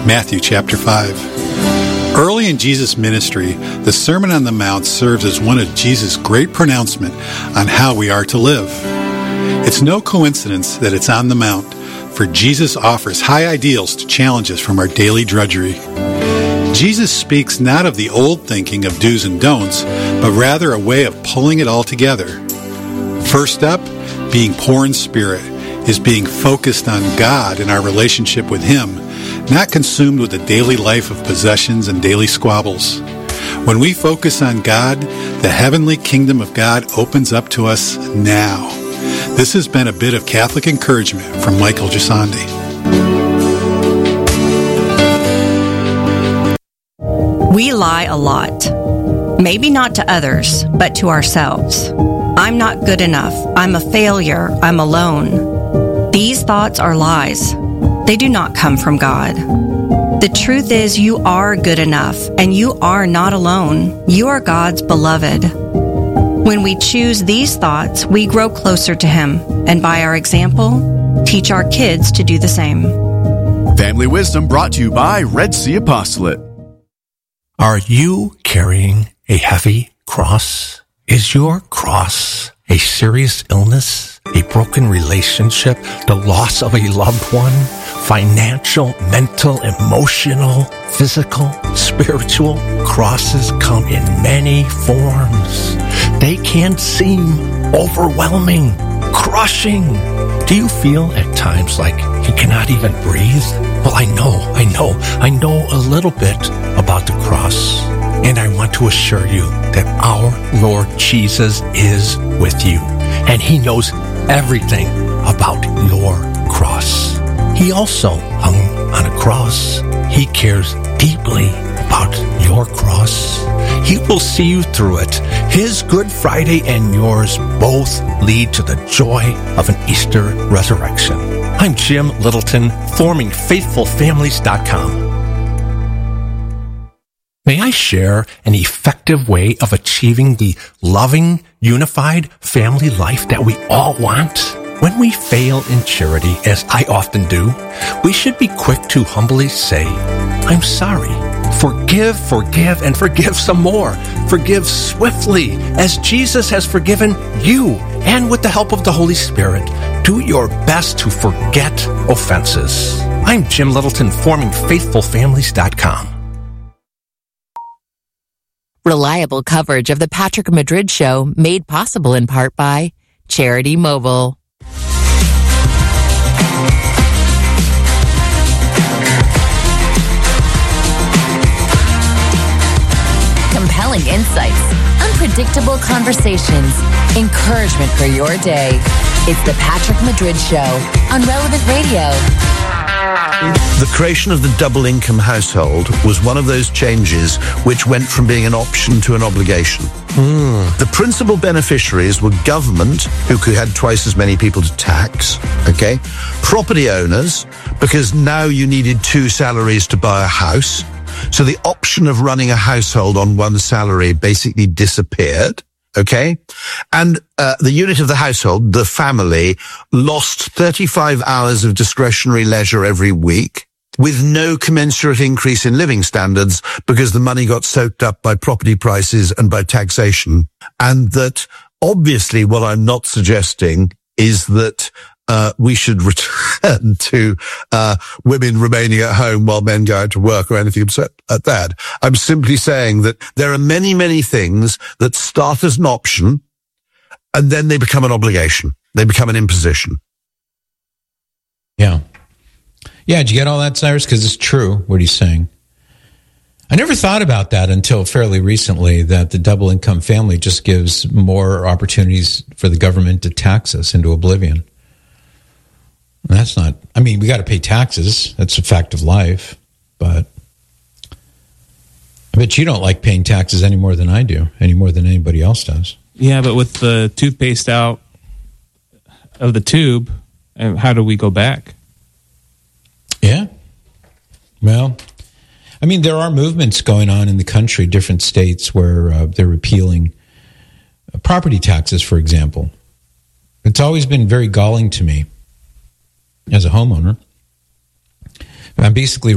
Matthew chapter 5. Early in Jesus' ministry, the Sermon on the Mount serves as one of Jesus' great pronouncement on how we are to live. It's no coincidence that it's on the Mount, for Jesus offers high ideals to challenge us from our daily drudgery. Jesus speaks not of the old thinking of do's and don'ts, but rather a way of pulling it all together. First up, being poor in spirit, is being focused on God and our relationship with Him, not consumed with the daily life of possessions and daily squabbles. When we focus on God, the heavenly kingdom of God opens up to us now. This has been a bit of Catholic encouragement from Michael Gisandi. We lie a lot. Maybe not to others, but to ourselves. I'm not good enough. I'm a failure. I'm alone. These thoughts are lies. They do not come from God. The truth is, you are good enough, and you are not alone. You are God's beloved. When we choose these thoughts, we grow closer to Him, and by our example, teach our kids to do the same. Family Wisdom brought to you by Red Sea Apostolate. Are you carrying a heavy cross? Is your cross a serious illness, a broken relationship, the loss of a loved one, financial, mental, emotional, physical, spiritual? Crosses come in many forms. They can seem overwhelming, crushing. Do you feel at times like you cannot even breathe? Well, I know a little bit about the cross. And I want to assure you that our Lord Jesus is with you. And He knows everything about your cross. He also hung on a cross. He cares deeply about your cross. He will see you through it. His Good Friday and yours both lead to the joy of an Easter resurrection. I'm Jim Littleton, forming FaithfulFamilies.com. May I share an effective way of achieving the loving, unified family life that we all want? When we fail in charity, as I often do, we should be quick to humbly say, I'm sorry. Forgive, and forgive some more. Forgive swiftly, as Jesus has forgiven you. And with the help of the Holy Spirit, do your best to forget offenses. I'm Jim Littleton, forming FaithfulFamilies.com. Reliable coverage of the Patrick Madrid Show, made possible in part by Charity Mobile. Compelling insights, unpredictable conversations, encouragement for your day. It's the Patrick Madrid Show on Relevant Radio. The creation of the double-income household was one of those changes which went from being an option to an obligation. The principal beneficiaries were government, who had twice as many people to tax, okay? Property owners, because now you needed 2 salaries to buy a house. So the option of running a household on one salary basically disappeared. Okay. And the unit of the household, the family, lost 35 hours of discretionary leisure every week with no commensurate increase in living standards because the money got soaked up by property prices and by taxation. And that obviously what I'm not suggesting is that we should return to women remaining at home while men go out to work or anything like that. I'm simply saying that there are many, many things that start as an option and then they become an obligation. They become an imposition. Yeah. Yeah, did you get all that, Cyrus? Because it's true what he's saying. I never thought about that until fairly recently, that the double income family just gives more opportunities for the government to tax us into oblivion. That's not, I mean, we got to pay taxes. That's a fact of life. But I bet you don't like paying taxes any more than I do, any more than anybody else does. Yeah, but with the toothpaste out of the tube, how do we go back? Yeah. Well, I mean, there are movements going on in the country, different states, where they're repealing property taxes, for example. It's always been very galling to me as a homeowner. I'm basically